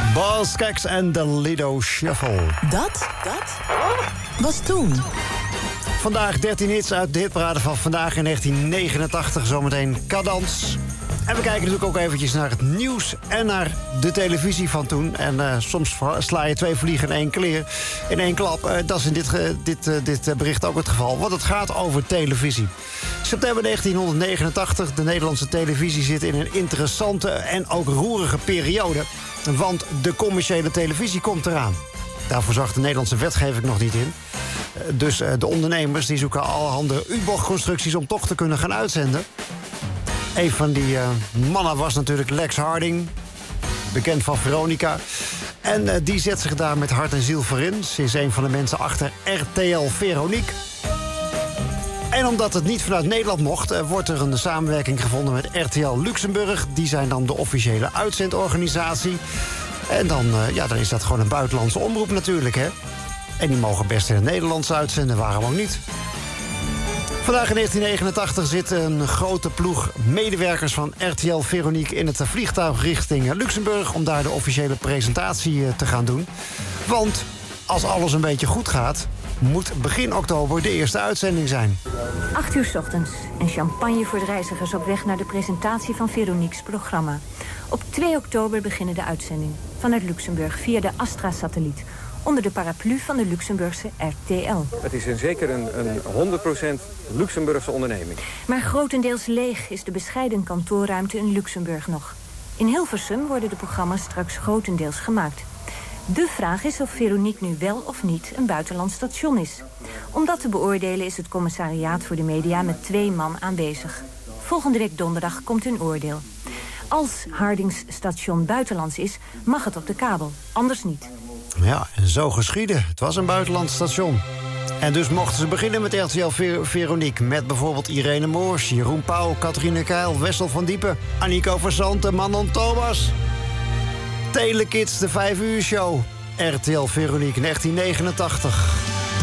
Boz Scaggs en de Lido Shuffle. Dat was toen. Vandaag 13 hits uit de hitparade van vandaag in 1989. Zometeen Cadans. En we kijken natuurlijk ook eventjes naar het nieuws en naar de televisie van toen. En soms sla je 2 vliegen in één klap. Dat is in dit bericht ook het geval. Want het gaat over televisie. September 1989. De Nederlandse televisie zit in een interessante en ook roerige periode. Want de commerciële televisie komt eraan. Daarvoor zag de Nederlandse wetgeving nog niet in. Dus de ondernemers die zoeken allerhande U-bochtconstructies om toch te kunnen gaan uitzenden. Een van die mannen was natuurlijk Lex Harding, bekend van Veronica. En die zet zich daar met hart en ziel voor in. Ze is een van de mensen achter RTL Veronique. En omdat het niet vanuit Nederland mocht, wordt er een samenwerking gevonden met RTL Luxemburg. Die zijn dan de officiële uitzendorganisatie. En dan is dat gewoon een buitenlandse omroep natuurlijk, hè. En die mogen best in het Nederlands uitzenden, waarom ook niet. Vandaag in 1989 zit een grote ploeg medewerkers van RTL Veronique in het vliegtuig richting Luxemburg om daar de officiële presentatie te gaan doen. Want als alles een beetje goed gaat, moet begin oktober de eerste uitzending zijn. 8 uur 's ochtends en champagne voor de reizigers op weg naar de presentatie van Veronique's programma. Op 2 oktober beginnen de uitzending vanuit Luxemburg via de Astra-satelliet, onder de paraplu van de Luxemburgse RTL. Het is zeker een 100% Luxemburgse onderneming. Maar grotendeels leeg is de bescheiden kantoorruimte in Luxemburg nog. In Hilversum worden de programma's straks grotendeels gemaakt. De vraag is of Veronique nu wel of niet een buitenland station is. Om dat te beoordelen is het commissariaat voor de media met 2 man aanwezig. Volgende week donderdag komt hun oordeel. Als Hardings station buitenlands is, mag het op de kabel, anders niet. Ja, en zo geschiedde. Het was een buitenlands station. En dus mochten ze beginnen met RTL Veronique. Met bijvoorbeeld Irene Moors, Jeroen Pauw, Catharine Keil, Wessel van Diepen, Annico Verzanten, Manon Thomas. Telekids, de 5 uur show. RTL Veronique 1989.